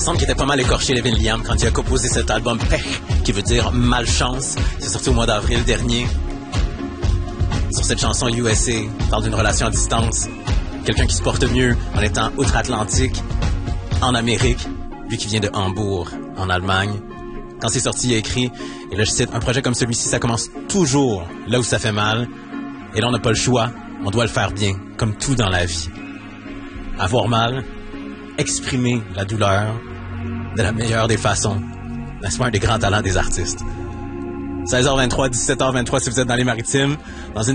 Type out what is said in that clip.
semble qu'il était pas mal écorché, Levin Liam, quand il a composé cet album Pech, qui veut dire malchance. C'est sorti au mois d'avril dernier. Sur cette chanson USA, parle d'une relation à distance. Quelqu'un qui se porte mieux en étant outre-Atlantique, en Amérique, lui qui vient de Hambourg, en Allemagne. Quand c'est sorti, il a écrit, et là je cite, un projet comme celui-ci, ça commence toujours là où ça fait mal. Et là on n'a pas le choix, on doit le faire bien, comme tout dans la vie. Avoir mal, exprimer la douleur de la meilleure des façons. C'est pas un des grands talents des artistes. 16h23, 17h23 si vous êtes dans les Maritimes. Dans une